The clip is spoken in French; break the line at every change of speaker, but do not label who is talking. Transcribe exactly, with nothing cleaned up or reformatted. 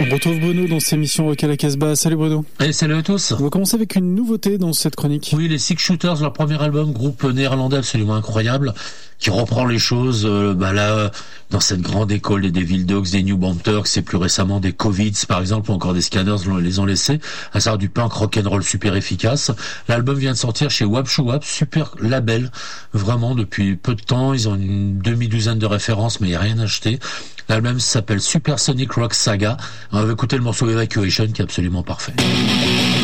On retrouve Bruno dans cette émission Rock à la Casbah. Salut Bruno.
Et salut à tous.
On va commencer avec une nouveauté dans cette chronique.
Oui, les Six Shooters, leur premier album, groupe néerlandais absolument incroyable, qui reprend les choses, euh, bah là, dans cette grande école des Devil Dogs, des New Bomb Turks, et plus récemment des Covids, par exemple, ou encore des Scanners les ont laissés, à savoir du punk rock'n'roll super efficace. L'album vient de sortir chez Wap Shoo Wap, super label, vraiment, depuis peu de temps. Ils ont une demi-douzaine de références, mais il n'y a rien acheté. L'album s'appelle Supersonic Rock Saga. On va écouter le morceau Evacuation, qui est absolument parfait.